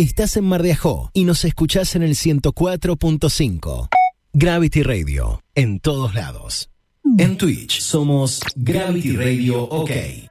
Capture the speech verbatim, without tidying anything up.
Estás en Mar de Ajó y nos escuchás en el ciento cuatro punto cinco. Gravity Radio, en todos lados. En Twitch somos Gravity Radio OK.